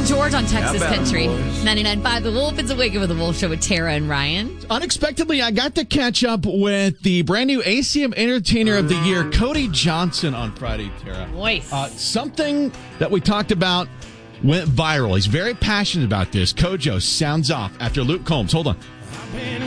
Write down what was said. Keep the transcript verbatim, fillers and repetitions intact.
George on Texas How about Country. them, boys? ninety-nine point five The Wolf. It's Awaken with the Wolf Show with Tara and Ryan. Unexpectedly, I got to catch up with the brand new A C M Entertainer of the Year, Cody Johnson, on Friday, Tara. Voice. Uh, something that we talked about went viral. He's very passionate about this. Kojo sounds off after Luke Combs. Hold on.